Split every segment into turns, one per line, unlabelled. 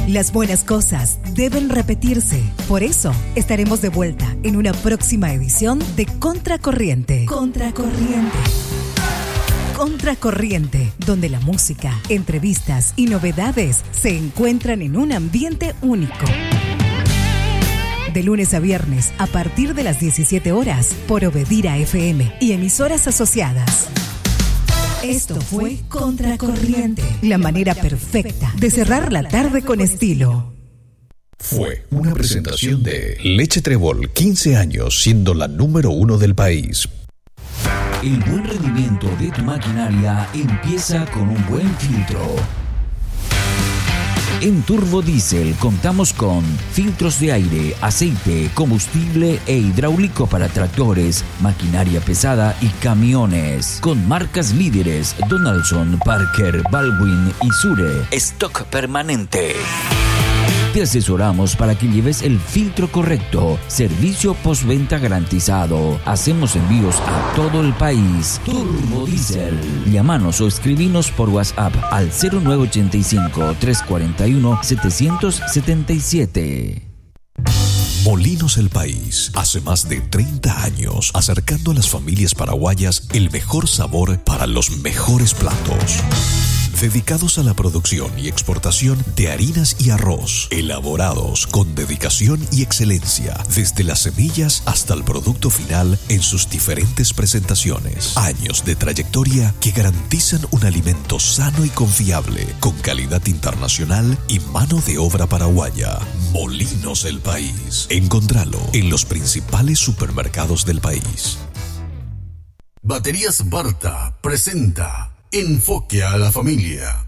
Las buenas cosas deben repetirse. Por eso, estaremos de vuelta en una próxima edición de Contracorriente. Contracorriente. Contracorriente, donde la música, entrevistas y novedades se encuentran en un ambiente único. De lunes a viernes, a partir de las 17 horas, por Obedira FM y emisoras asociadas. Esto fue Contracorriente, la manera perfecta de cerrar la tarde con estilo.
Fue una presentación de Leche Trébol, 15 años siendo la número 1 del país.
El buen rendimiento de tu maquinaria empieza con un buen filtro. En Turbo Diesel contamos con filtros de aire, aceite, combustible e hidráulico para tractores, maquinaria pesada y camiones. Con marcas líderes Donaldson, Parker, Baldwin y Sure. Stock permanente. Te asesoramos para que lleves el filtro correcto. Servicio postventa garantizado. Hacemos envíos a todo el país. Turbo Diesel. Llámanos o escribinos por WhatsApp al 0985-341-777.
Molinos El País, hace más de 30 años, acercando a las familias paraguayas el mejor sabor para los mejores platos. Dedicados a la producción y exportación de harinas y arroz, elaborados con dedicación y excelencia, desde las semillas hasta el producto final en sus diferentes presentaciones. Años de trayectoria que garantizan un alimento sano y confiable, con calidad internacional y mano de obra paraguaya. Molinos El País. Encontralo en los principales supermercados del país.
Baterías Barta presenta Enfoque a la Familia.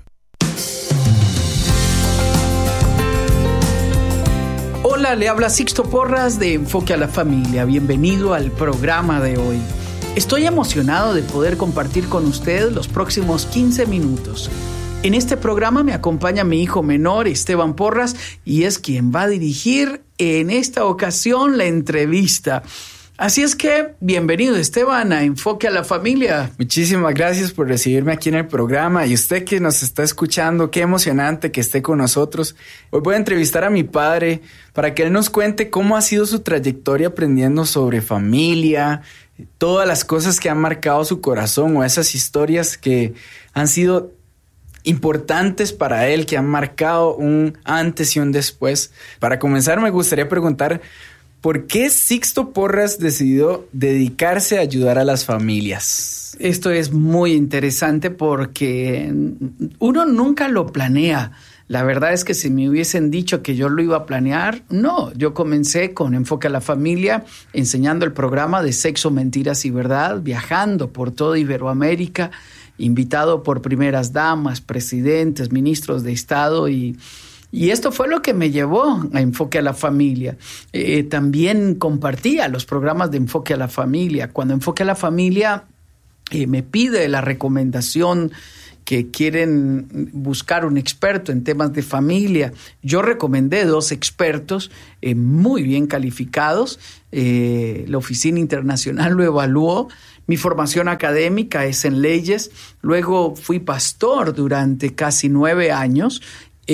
Hola, le habla Sixto Porras de Enfoque a la Familia. Bienvenido al programa de hoy. Estoy emocionado de poder compartir con usted los próximos 15 minutos. En este programa me acompaña mi hijo menor, Esteban Porras, y es quien va a dirigir en esta ocasión la entrevista. Así es que, bienvenido Esteban a Enfoque a la Familia.
Muchísimas gracias por recibirme aquí en el programa y usted que nos está escuchando, qué emocionante que esté con nosotros. Hoy voy a entrevistar a mi padre para que él nos cuente cómo ha sido su trayectoria aprendiendo sobre familia, todas las cosas que han marcado su corazón o esas historias que han sido importantes para él, que han marcado un antes y un después. Para comenzar, me gustaría preguntar, ¿por qué Sixto Porras decidió dedicarse a ayudar a las familias?
Esto es muy interesante porque uno nunca lo planea. La verdad es que si me hubiesen dicho que yo lo iba a planear, no. Yo comencé con Enfoque a la Familia, enseñando el programa de Sexo, Mentiras y Verdad, viajando por toda Iberoamérica, invitado por primeras damas, presidentes, ministros de Estado y esto fue lo que me llevó a Enfoque a la Familia. También compartía los programas de Enfoque a la Familia. Cuando Enfoque a la Familia me pide la recomendación que quieren buscar un experto en temas de familia, yo recomendé 2 expertos muy bien calificados. La Oficina Internacional lo evaluó. Mi formación académica es en leyes. Luego fui pastor durante casi 9 años.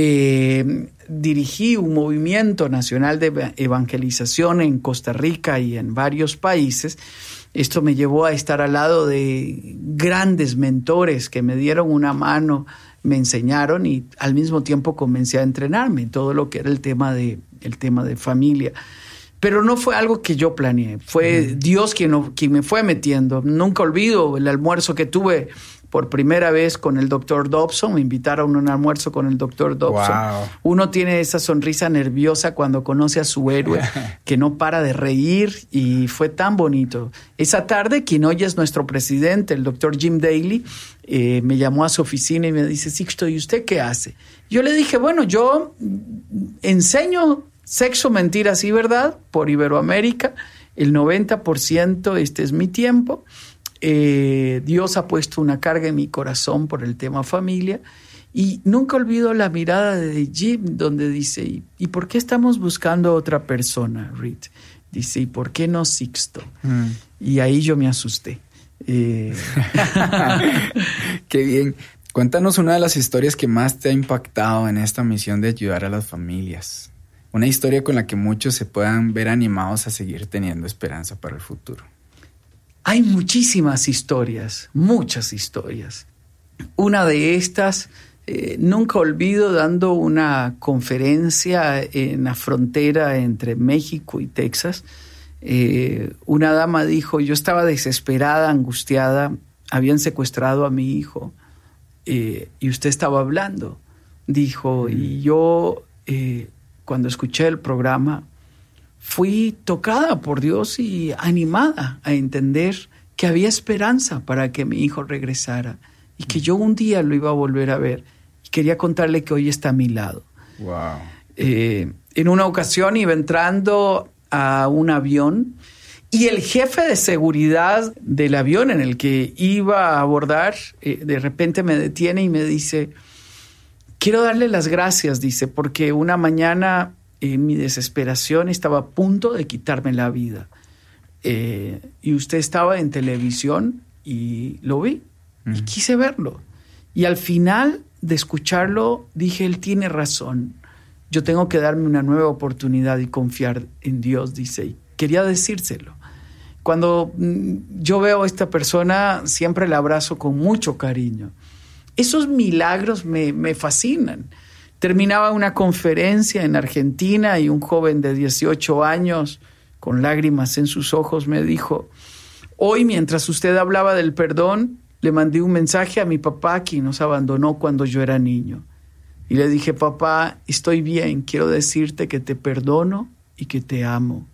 Dirigí un movimiento nacional de evangelización en Costa Rica y en varios países. Esto me llevó a estar al lado de grandes mentores que me dieron una mano, me enseñaron y al mismo tiempo comencé a entrenarme en todo lo que era el tema de familia. Pero no fue algo que yo planeé, fue Dios quien me fue metiendo. Nunca olvido el almuerzo que tuve por primera vez con el Dr. Dobson. Me invitaron a un almuerzo con el Dr. Dobson. Wow. Uno tiene esa sonrisa nerviosa cuando conoce a su héroe, que no para de reír, y fue tan bonito. Esa tarde, quien hoy es nuestro presidente, el Dr. Jim Daly, me llamó a su oficina y me dice: Sixto, ¿y usted qué hace? Yo le dije, bueno, yo enseño Sexo, Mentiras y Verdad por Iberoamérica. El 90% es mi tiempo. Dios ha puesto una carga en mi corazón por el tema familia y nunca olvido la mirada de Jim donde dice: ¿y por qué estamos buscando a otra persona, Reed? Dice: ¿y por qué no Sixto? Y ahí yo me asusté.
Qué bien. Cuéntanos una de las historias que más te ha impactado en esta misión de ayudar a las familias. Una historia con la que muchos se puedan ver animados a seguir teniendo esperanza para el futuro.
Hay muchísimas historias, muchas historias. Una de estas, nunca olvido dando una conferencia en la frontera entre México y Texas. Una dama dijo, yo estaba desesperada, angustiada, habían secuestrado a mi hijo y usted estaba hablando. Dijo, y yo cuando escuché el programa fui tocada por Dios y animada a entender que había esperanza para que mi hijo regresara y que yo un día lo iba a volver a ver. Y quería contarle que hoy está a mi lado.
Wow.
En una ocasión iba entrando a un avión y el jefe de seguridad del avión en el que iba a abordar de repente me detiene y me dice, quiero darle las gracias, dice, porque una mañana mi desesperación estaba a punto de quitarme la vida. Y usted estaba en televisión y lo vi y quise verlo. Y al final de escucharlo dije, él tiene razón. Yo tengo que darme una nueva oportunidad y confiar en Dios, dice. Y quería decírselo. Cuando yo veo a esta persona, siempre la abrazo con mucho cariño. Esos milagros me fascinan. Terminaba una conferencia en Argentina y un joven de 18 años, con lágrimas en sus ojos, me dijo, hoy mientras usted hablaba del perdón, le mandé un mensaje a mi papá, quien nos abandonó cuando yo era niño. Y le dije, papá, estoy bien, quiero decirte que te perdono y que te amo.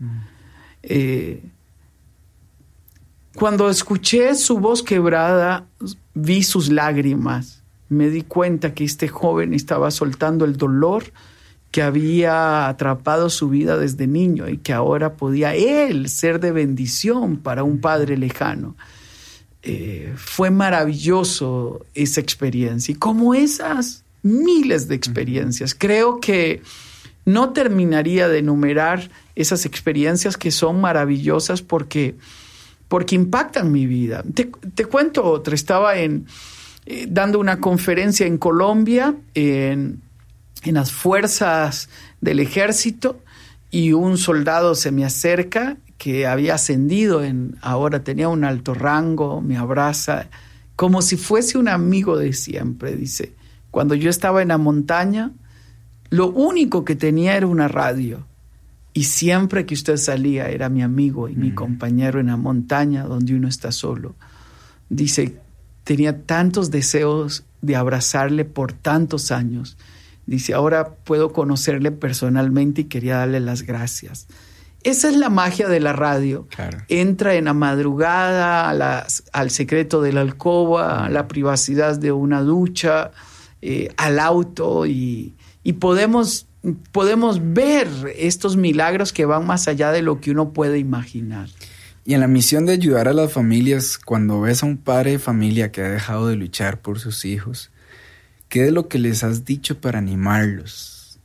Cuando escuché su voz quebrada, vi sus lágrimas. Me di cuenta que este joven estaba soltando el dolor que había atrapado su vida desde niño y que ahora podía él ser de bendición para un padre lejano. Fue maravilloso esa experiencia. Y como esas miles de experiencias, creo que no terminaría de enumerar esas experiencias que son maravillosas porque impactan mi vida. Te cuento otra. Estaba dando una conferencia en Colombia, en las fuerzas del ejército, y un soldado se me acerca que había ascendido, ahora tenía un alto rango, me abraza como si fuese un amigo de siempre. Dice, cuando yo estaba en la montaña, lo único que tenía era una radio. Y siempre que usted salía era mi amigo y mi compañero en la montaña donde uno está solo. Dice, tenía tantos deseos de abrazarle por tantos años. Dice, ahora puedo conocerle personalmente y quería darle las gracias. Esa es la magia de la radio. Claro. Entra en la madrugada, al secreto de la alcoba, a la privacidad de una ducha, al auto y podemos ver estos milagros que van más allá de lo que uno puede imaginar.
Y en la misión de ayudar a las familias, cuando ves a un padre de familia que ha dejado de luchar por sus hijos, ¿qué es lo que les has dicho para animarlos?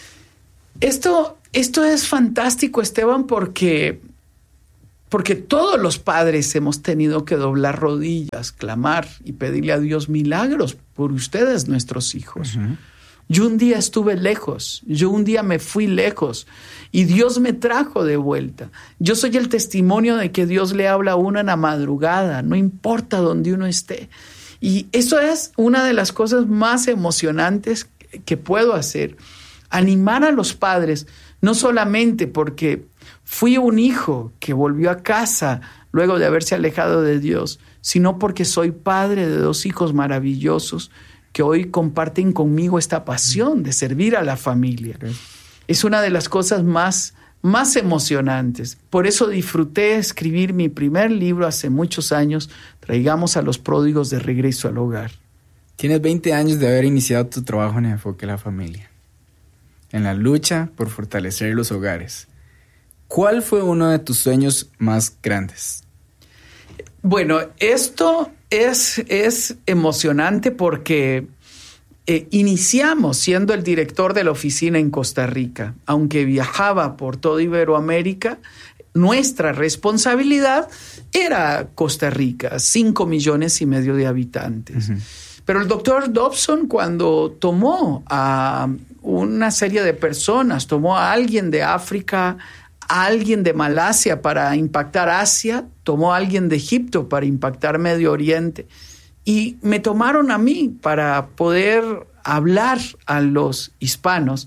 Esto es fantástico, Esteban, porque todos los padres hemos tenido que doblar rodillas, clamar y pedirle a Dios milagros por ustedes, nuestros hijos. Uh-huh. Yo un día estuve lejos, yo un día me fui lejos y Dios me trajo de vuelta. Yo soy el testimonio de que Dios le habla a uno en la madrugada, no importa dónde uno esté. Y eso es una de las cosas más emocionantes que puedo hacer. Animar a los padres, no solamente porque fui un hijo que volvió a casa luego de haberse alejado de Dios, sino porque soy padre de 2 hijos maravillosos que hoy comparten conmigo esta pasión de servir a la familia. Es una de las cosas más emocionantes. Por eso disfruté escribir mi primer libro hace muchos años, Traigamos a los pródigos de regreso al hogar.
Tienes 20 años de haber iniciado tu trabajo en Enfoque a la Familia, en la lucha por fortalecer los hogares. ¿Cuál fue uno de tus sueños más grandes?
Bueno, esto es emocionante porque iniciamos siendo el director de la oficina en Costa Rica. Aunque viajaba por toda Iberoamérica, nuestra responsabilidad era Costa Rica, 5,5 millones de habitantes. Uh-huh. Pero el doctor Dobson, cuando tomó a una serie de personas, tomó a alguien de África, a alguien de Malasia para impactar Asia, tomó a alguien de Egipto para impactar Medio Oriente, y me tomaron a mí para poder hablar a los hispanos.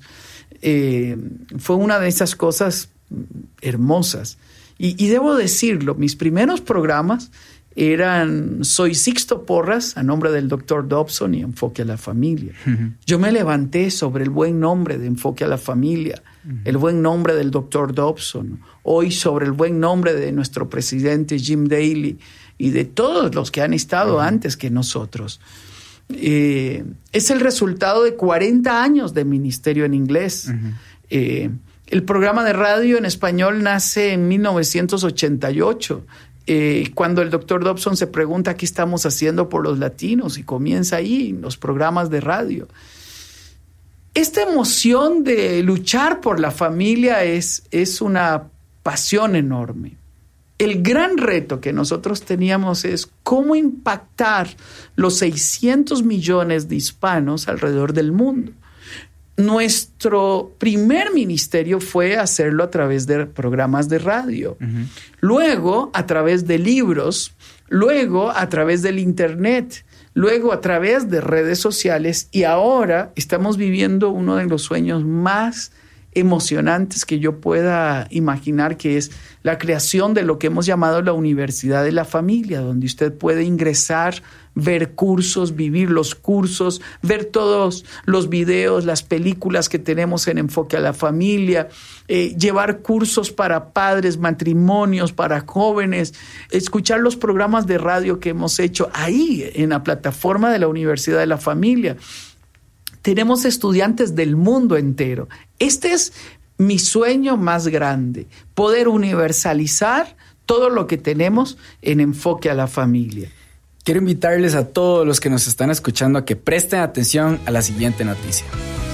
Fue una de esas cosas hermosas. Y debo decirlo, mis primeros programas eran Soy Sixto Porras, a nombre del doctor Dobson, y Enfoque a la Familia. Uh-huh. Yo me levanté sobre el buen nombre de Enfoque a la Familia, uh-huh, el buen nombre del doctor Dobson, hoy sobre el buen nombre de nuestro presidente Jim Daly y de todos los que han estado, uh-huh, antes que nosotros. Es el resultado de 40 años de ministerio en inglés. Uh-huh. El programa de radio en español nace en 1988, cuando el doctor Dobson se pregunta qué estamos haciendo por los latinos, y comienza ahí en los programas de radio. Esta emoción de luchar por la familia es una pasión enorme. El gran reto que nosotros teníamos es cómo impactar los 600 millones de hispanos alrededor del mundo. Nuestro primer ministerio fue hacerlo a través de programas de radio, uh-huh, luego a través de libros, luego a través del internet, luego a través de redes sociales, y ahora estamos viviendo uno de los sueños más emocionantes que yo pueda imaginar, que es la creación de lo que hemos llamado la Universidad de la Familia, donde usted puede ingresar, ver cursos, vivir los cursos, ver todos los videos, las películas que tenemos en Enfoque a la Familia, llevar cursos para padres, matrimonios, para jóvenes, escuchar los programas de radio que hemos hecho ahí en la plataforma de la Universidad de la Familia. Tenemos estudiantes del mundo entero. Este es mi sueño más grande, poder universalizar todo lo que tenemos en Enfoque a la Familia.
Quiero invitarles a todos los que nos están escuchando a que presten atención a la siguiente noticia.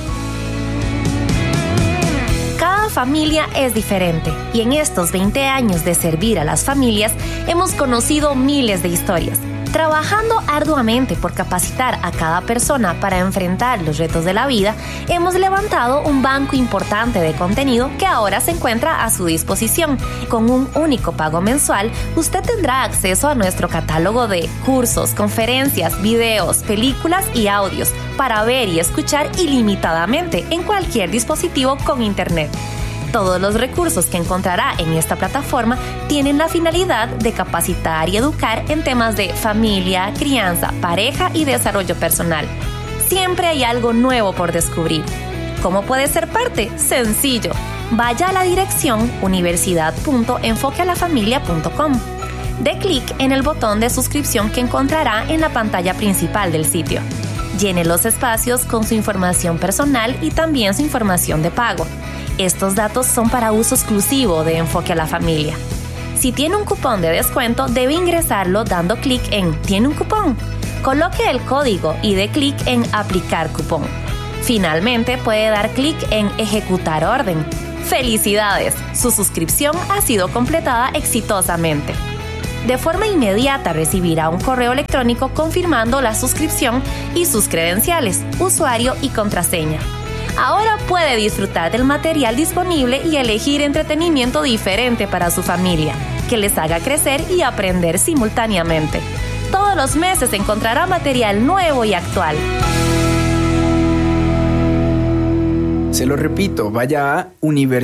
Cada familia es diferente, y en estos 20 años de servir a las familias hemos conocido miles de historias. Trabajando arduamente por capacitar a cada persona para enfrentar los retos de la vida, hemos levantado un banco importante de contenido que ahora se encuentra a su disposición. Con un único pago mensual, usted tendrá acceso a nuestro catálogo de cursos, conferencias, videos, películas y audios para ver y escuchar ilimitadamente en cualquier dispositivo con internet. Todos los recursos que encontrará en esta plataforma tienen la finalidad de capacitar y educar en temas de familia, crianza, pareja y desarrollo personal. Siempre hay algo nuevo por descubrir. ¿Cómo puede ser parte? Sencillo. Vaya a la dirección universidad.enfoquealafamilia.com. Dé clic en el botón de suscripción que encontrará en la pantalla principal del sitio. Llene los espacios con su información personal y también su información de pago. Estos datos son para uso exclusivo de Enfoque a la Familia. Si tiene un cupón de descuento, debe ingresarlo dando clic en «Tiene un cupón». Coloque el código y dé clic en «Aplicar cupón». Finalmente, puede dar clic en «Ejecutar orden». ¡Felicidades! Su suscripción ha sido completada exitosamente. De forma inmediata recibirá un correo electrónico confirmando la suscripción y sus credenciales, usuario y contraseña. Ahora puede disfrutar del material disponible y elegir entretenimiento diferente para su familia, que les haga crecer y aprender simultáneamente. Todos los meses encontrará material nuevo y actual.
Se lo repito, vaya a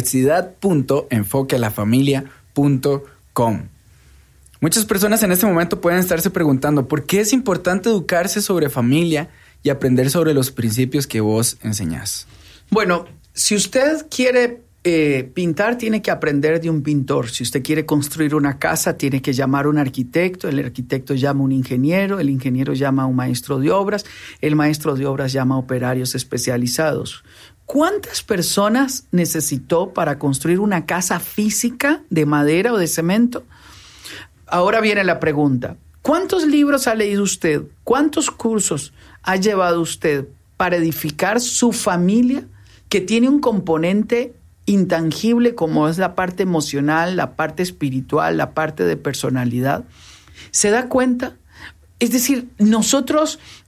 universidad.enfoquealafamilia.com. Muchas personas en este momento pueden estarse preguntando ¿por qué es importante educarse sobre familia y aprender sobre los principios que vos enseñás?
Bueno, si usted quiere pintar, tiene que aprender de un pintor. Si usted quiere construir una casa, tiene que llamar a un arquitecto. El arquitecto llama a un ingeniero. El ingeniero llama a un maestro de obras. El maestro de obras llama a operarios especializados. ¿Cuántas personas necesitó para construir una casa física de madera o de cemento? Ahora viene la pregunta. ¿Cuántos libros ha leído usted? ¿Cuántos cursos ha llevado usted para edificar su familia, que tiene un componente intangible como es la parte emocional, la parte espiritual, la parte de personalidad? ¿Se da cuenta? Es decir, nosotros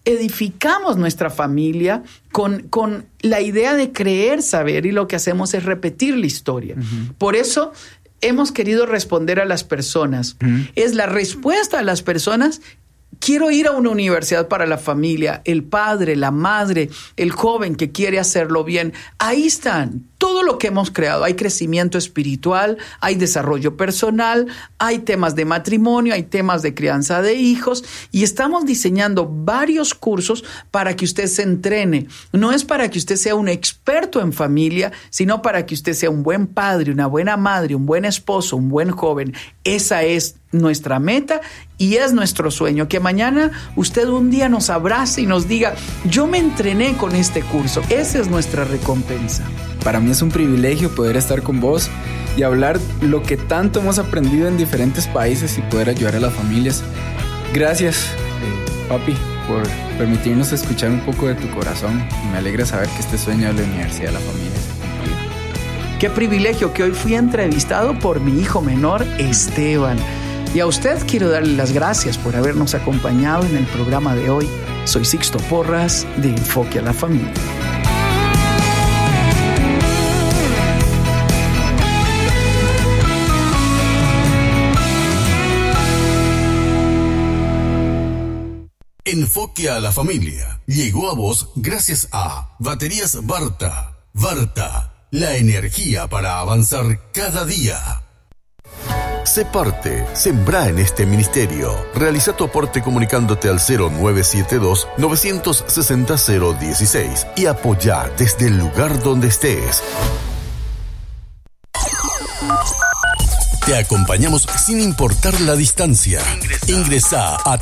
edificamos nuestra familia con la idea de creer saber, y lo que hacemos es repetir la historia. Por eso hemos querido responder a las personas. Es la respuesta a las personas. Quiero ir a una universidad para la familia, el padre, la madre, el joven que quiere hacerlo bien. Ahí están todo lo que hemos creado. Hay crecimiento espiritual, hay desarrollo personal, hay temas de matrimonio, hay temas de crianza de hijos, y estamos diseñando varios cursos para que usted se entrene. No es para que usted sea un experto en familia, sino para que usted sea un buen padre, una buena madre, un buen esposo, un buen joven. Esa es nuestra meta y es nuestro sueño, que mañana usted un día nos abrace y nos diga: yo me entrené con este curso. Esa es nuestra recompensa.
Para mí es un privilegio poder estar con vos y hablar lo que tanto hemos aprendido en diferentes países y poder ayudar a las familias. Gracias, papi, por permitirnos escuchar un poco de tu corazón, y me alegra saber que este sueño de la Universidad de la Familia se ha cumplido.
Qué privilegio que hoy fui entrevistado por mi hijo menor, Esteban. Y a usted quiero darle las gracias por habernos acompañado en el programa de hoy. Soy Sixto Porras, de Enfoque a la Familia.
Enfoque a la Familia llegó a vos gracias a Baterías Varta. Varta, la energía para avanzar cada día. Sé parte, sembrá en este ministerio. Realiza tu aporte comunicándote al 0972-960-016 y apoyá desde el lugar donde estés. Te acompañamos sin importar la distancia. Ingresá a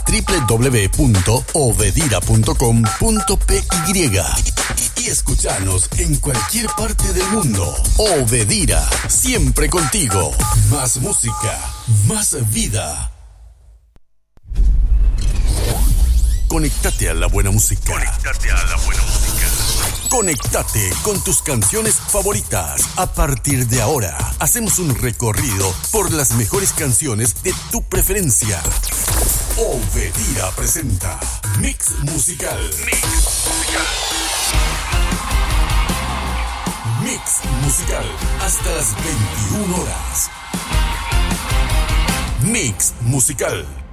www.obedira.com.py y escuchanos en cualquier parte del mundo. Obedira, siempre contigo. Más música, más vida. Conectate a la buena música. Conectate con tus canciones favoritas. A partir de ahora, hacemos un recorrido por las mejores canciones de tu preferencia. Obedira presenta Mix Musical. Mix Musical, hasta las 21 horas. Mix Musical.